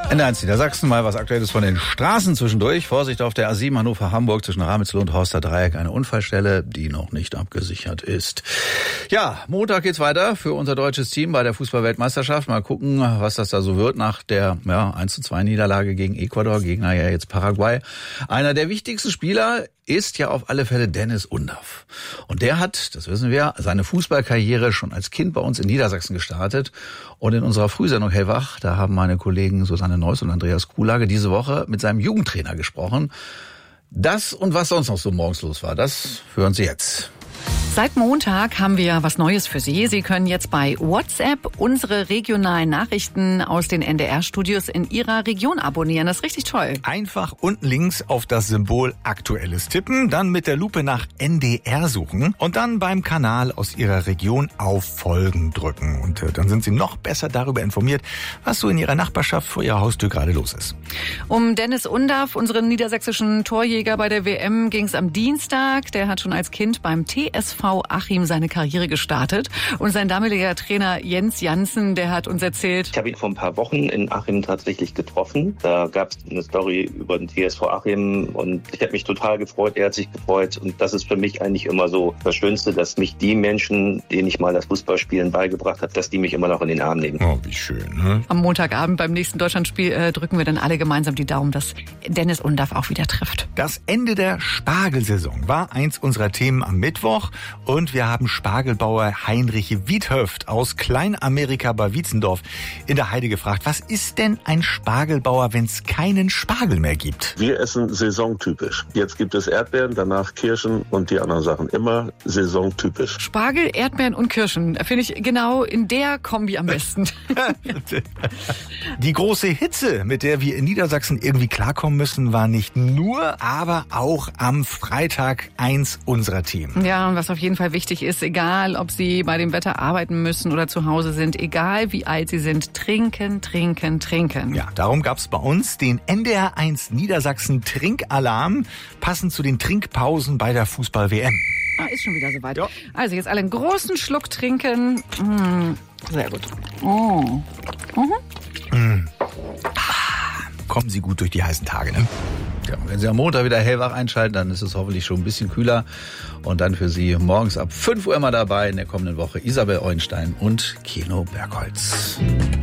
NDR1 Niedersachsen, mal was Aktuelles von den Straßen zwischendurch. Vorsicht auf der A7 Hannover-Hamburg zwischen Ramelsloh und Horster Dreieck. Eine Unfallstelle, die noch nicht abgesichert ist. Ja, Montag geht's weiter für unser deutsches Team bei der Fußball-Weltmeisterschaft. Mal gucken, was das da so wird nach der 1:2 Niederlage gegen Ecuador. Gegner ja jetzt Paraguay. Einer der wichtigsten Spieler ist ja auf alle Fälle Dennis Undaff. Und der hat, das wissen wir, seine Fußballkarriere schon als Kind bei uns in Niedersachsen gestartet. Und in unserer Frühsendung Hellwach, da haben meine Kollegen Susanne Neuss und Andreas Kuhlage diese Woche mit seinem Jugendtrainer gesprochen. Das und was sonst noch so morgens los war, das hören Sie jetzt. Seit Montag haben wir was Neues für Sie. Sie können jetzt bei WhatsApp unsere regionalen Nachrichten aus den NDR-Studios in Ihrer Region abonnieren. Das ist richtig toll. Einfach unten links auf das Symbol Aktuelles tippen, dann mit der Lupe nach NDR suchen und dann beim Kanal aus Ihrer Region auf Folgen drücken. Und dann sind Sie noch besser darüber informiert, was so in Ihrer Nachbarschaft vor Ihrer Haustür gerade los ist. Um Dennis Undaff, unseren niedersächsischen Torjäger bei der WM, ging es am Dienstag. Der hat schon als Kind beim TSV Achim seine Karriere gestartet. Und sein damaliger Trainer Jens Janssen, der hat uns erzählt: Ich habe ihn vor ein paar Wochen in Achim tatsächlich getroffen. Da gab es eine Story über den TSV Achim und ich habe mich total gefreut, er hat sich gefreut. Und das ist für mich eigentlich immer so das Schönste, dass mich die Menschen, denen ich mal das Fußballspielen beigebracht habe, dass die mich immer noch in den Arm nehmen. Oh, wie schön, ne? Am Montagabend beim nächsten Deutschlandspiel drücken wir dann alle gemeinsam die Daumen, dass Dennis Undaff auch wieder trifft. Das Ende der Spargelsaison war eins unserer Themen am Mittwoch. Und wir haben Spargelbauer Heinrich Wiedhöft aus Kleinamerika bei Wietzendorf in der Heide gefragt, was ist denn ein Spargelbauer, wenn es keinen Spargel mehr gibt? Wir essen saisontypisch. Jetzt gibt es Erdbeeren, danach Kirschen und die anderen Sachen. Immer saisontypisch. Spargel, Erdbeeren und Kirschen. Finde ich genau in der Kombi am besten. Die große Hitze, mit der wir in Niedersachsen irgendwie klarkommen müssen, war nicht nur, aber auch am Freitag eins unserer Themen. Ja, und was auf jeden Fall wichtig ist, egal ob Sie bei dem Wetter arbeiten müssen oder zu Hause sind, egal wie alt Sie sind, trinken, trinken, trinken. Ja, darum gab's bei uns den NDR1 Niedersachsen Trinkalarm, passend zu den Trinkpausen bei der Fußball-WM. Ist schon wieder soweit. Ja. Also jetzt alle einen großen Schluck trinken. Sehr gut. Kommen Sie gut durch die heißen Tage, ne? Ja, wenn Sie am Montag wieder hellwach einschalten, dann ist es hoffentlich schon ein bisschen kühler. Und dann für Sie morgens ab 5 Uhr immer dabei in der kommenden Woche Isabel Eulenstein und Keno Bergholz.